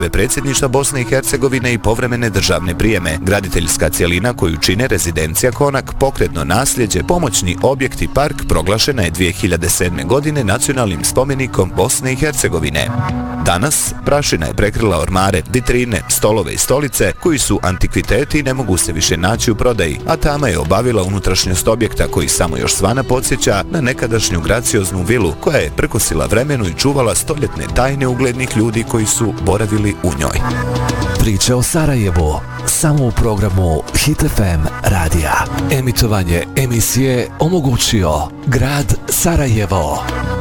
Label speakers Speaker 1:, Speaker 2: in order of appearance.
Speaker 1: predsjedništva Bosne i Hercegovine i povremene državne prijeme, graditeljska cjelina koju čine rezidencija Konak, pokretno nasljeđe, pomoćni objekt i park proglašena je 2007. godine nacionalnim spomenikom Bosne i Hercegovine. Danas prašina je prekrila ormare, vitrine, stolove i stolice koji su antikviteti i ne mogu se više naći u prodaji, a tama je obavila unutrašnjost objekta koji samo još svana podsjeća na nekadašnju gracioznu vilu koja je prkosila vremenu i čuvala stoljetne tajne uglednih ljudi koji su boravili u njoj.
Speaker 2: Priče o Sarajevu samo u programu Hit FM radija. Emitovanje emisije omogućio grad Sarajevo.